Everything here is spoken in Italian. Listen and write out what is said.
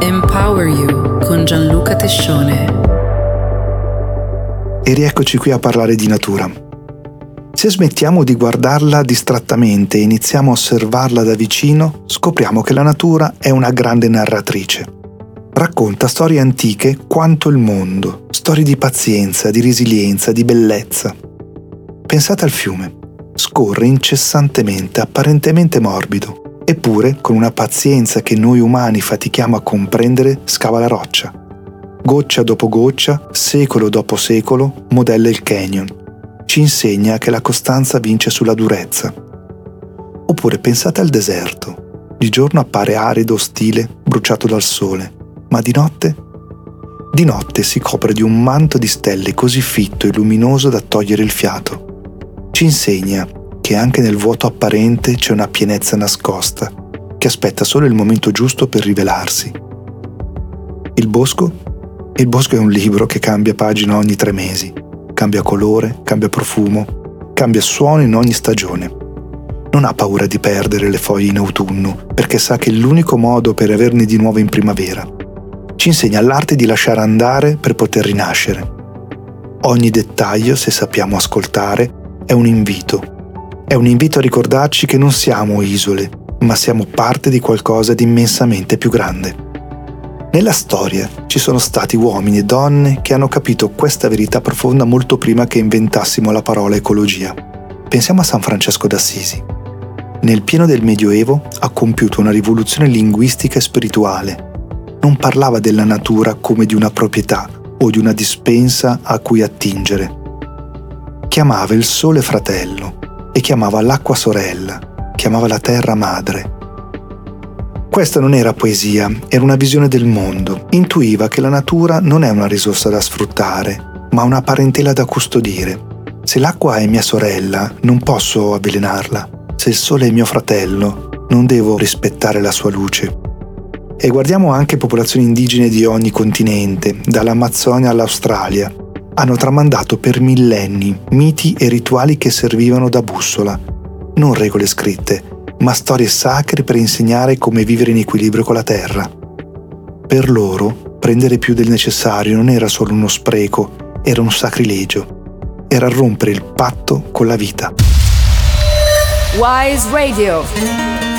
Empower You con Gianluca Tescione. E rieccoci qui a parlare di natura. Se smettiamo di guardarla distrattamente e iniziamo a osservarla da vicino, scopriamo che la natura è una grande narratrice. Racconta storie antiche quanto il mondo, storie di pazienza, di resilienza, di bellezza. Pensate al fiume. Scorre incessantemente, apparentemente morbido. Eppure, con una pazienza che noi umani fatichiamo a comprendere, scava la roccia. Goccia dopo goccia, secolo dopo secolo, modella il canyon. Ci insegna che la costanza vince sulla durezza. Oppure pensate al deserto. Di giorno appare arido, ostile, bruciato dal sole. Ma di notte? Di notte si copre di un manto di stelle così fitto e luminoso da togliere il fiato. Ci insegna che anche nel vuoto apparente c'è una pienezza nascosta, che aspetta solo il momento giusto per rivelarsi. Il bosco? Il bosco è un libro che cambia pagina ogni 3 mesi, cambia colore, cambia profumo, cambia suono in ogni stagione. Non ha paura di perdere le foglie in autunno, perché sa che è l'unico modo per averne di nuovo in primavera. Ci insegna l'arte di lasciare andare per poter rinascere. Ogni dettaglio, se sappiamo ascoltare, è un invito. È un invito a ricordarci che non siamo isole, ma siamo parte di qualcosa di immensamente più grande. Nella storia ci sono stati uomini e donne che hanno capito questa verità profonda molto prima che inventassimo la parola ecologia. Pensiamo a San Francesco d'Assisi. Nel pieno del Medioevo ha compiuto una rivoluzione linguistica e spirituale. Non parlava della natura come di una proprietà o di una dispensa a cui attingere. Chiamava il sole fratello e chiamava l'acqua sorella, chiamava la terra madre. Questa non era poesia, era una visione del mondo. Intuiva che la natura non è una risorsa da sfruttare, ma una parentela da custodire. Se l'acqua è mia sorella, non posso avvelenarla. Se il sole è mio fratello, non devo rispettare la sua luce. E guardiamo anche popolazioni indigene di ogni continente, dall'Amazzonia all'Australia. Hanno tramandato per millenni miti e rituali che servivano da bussola, non regole scritte, ma storie sacre per insegnare come vivere in equilibrio con la terra. Per loro, prendere più del necessario non era solo uno spreco, era un sacrilegio, era rompere il patto con la vita. Wise Radio.